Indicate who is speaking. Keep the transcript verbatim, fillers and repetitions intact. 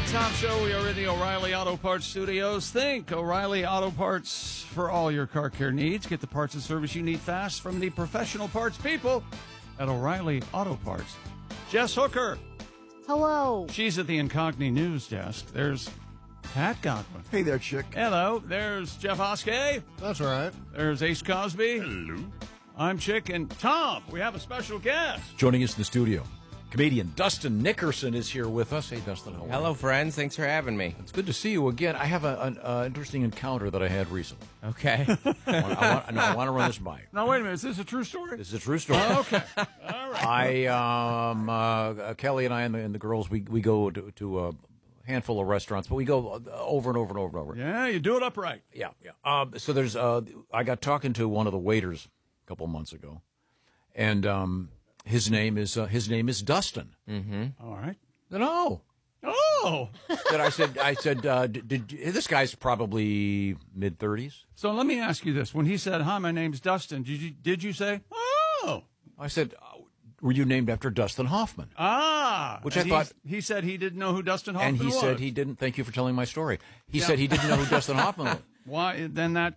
Speaker 1: Tom Show. We are in the O'Reilly Auto Parts Studios. Think O'Reilly Auto Parts for all your car care needs. Get the parts and service you need fast from the professional parts people at O'Reilly Auto Parts. Jess Hooker.
Speaker 2: Hello.
Speaker 1: She's at the Incogni News Desk. There's Pat Godwin.
Speaker 3: Hey there, chick.
Speaker 1: Hello. There's Jeff Oskey.
Speaker 3: That's right.
Speaker 1: There's Ace Cosby.
Speaker 3: Hello.
Speaker 1: I'm Chick. And Tom, we have a special guest.
Speaker 4: Joining us in the studio, comedian Dustin Nickerson is here with us. Hey, Dustin. How are you?
Speaker 5: Hello, friends. Thanks for having me.
Speaker 4: It's good to see you again. I have an uh, interesting encounter that I had recently.
Speaker 5: Okay.
Speaker 4: I want, I want, no, I want to run this by you.
Speaker 1: Now, wait a minute. Is this a true story?
Speaker 4: This is a true story.
Speaker 1: Oh, okay. All right.
Speaker 4: I, um, uh, Kelly and I and the, and the girls, we we go to, to a handful of restaurants, but we go over and over and over and over.
Speaker 1: Yeah, you do it upright.
Speaker 4: Yeah, yeah. Um, so there's, uh, I got talking to one of the waiters a couple of months ago, and um, his name is uh, his name is Dustin.
Speaker 5: Mm-hmm.
Speaker 1: All right.
Speaker 4: No.
Speaker 1: Oh.
Speaker 4: That I said, I said, uh, did, did this guy's probably mid thirties?
Speaker 1: So let me ask you this: when he said, "Hi, my name's Dustin," did you did you say, "Oh"?
Speaker 4: I said, were you named after Dustin Hoffman?
Speaker 1: Ah,
Speaker 4: Which
Speaker 1: and
Speaker 4: I thought-
Speaker 1: he, he said he didn't know who Dustin Hoffman
Speaker 4: And he
Speaker 1: was.
Speaker 4: said he didn't. Thank you for telling my story. He
Speaker 1: Yeah.
Speaker 4: said he didn't know who Dustin Hoffman was.
Speaker 1: Why? Then that